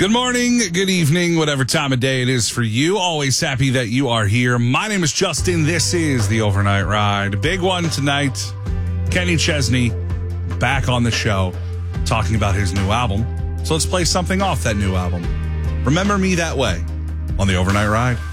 Good morning, good evening, whatever time of day it is for you. Always happy that you are here. My name is Justin. This is the Overnight Ride. Big one tonight. Kenny Chesney back on the show talking about his new album. So let's play something off that new album. Remember Me That Way on the Overnight Ride.